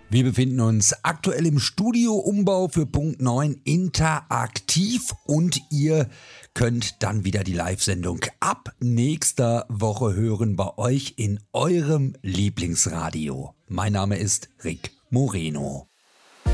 Wir befinden uns aktuell im Studioumbau für Punkt 9 interaktiv und ihr könnt dann wieder die Live-Sendung ab nächster Woche hören bei euch in eurem Lieblingsradio. Mein Name ist Rick Moreno.